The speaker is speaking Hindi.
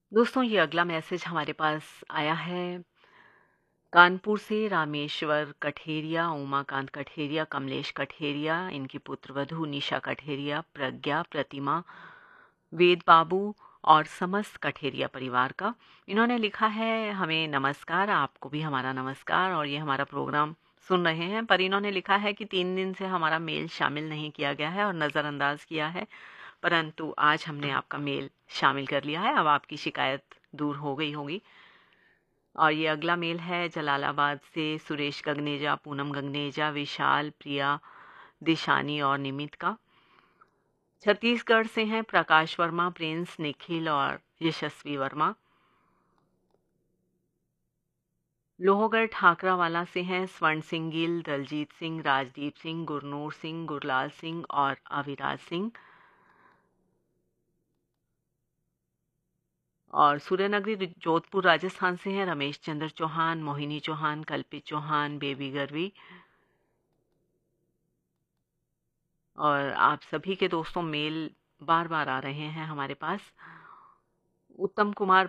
दोस्तों, ये अगला मैसेज हमारे पास आया है कानपुर से रामेश्वर कठेरिया, उमाकांत कठेरिया, कमलेश कठेरिया, इनकी पुत्रवधू निशा कठेरिया, प्रज्ञा, प्रतिमा, वेद बाबू और समस्त कठेरिया परिवार का। इन्होंने लिखा है हमें नमस्कार, आपको भी हमारा नमस्कार, और ये हमारा प्रोग्राम सुन रहे हैं। पर इन्होंने लिखा है कि 3 दिन से हमारा मेल शामिल नहीं किया गया है और नज़रअंदाज किया है, परंतु आज हमने आपका मेल शामिल कर लिया है। अब आपकी शिकायत दूर हो गई होगी। और ये अगला मेल है जलालाबाद से सुरेश गगनेजा, पूनम गगनेजा, विशाल, प्रिया, दिशानी और निमित का। छत्तीसगढ़ से हैं प्रकाश वर्मा, प्रिंस, निखिल और यशस्वी वर्मा। लोहगढ़ ठाकरावाला से हैं स्वर्ण सिंह गिल, दलजीत सिंह, राजदीप सिंह, गुरनूर सिंह, गुरलाल सिंह और अविराज सिंह। और सूर्यनगरी जोधपुर राजस्थान से हैं रमेश चंद्र चौहान, मोहिनी चौहान, कल्पित चौहान, बेबी गरवी। और आप सभी के दोस्तों मेल बार बार आ रहे हैं हमारे पास। उत्तम कुमार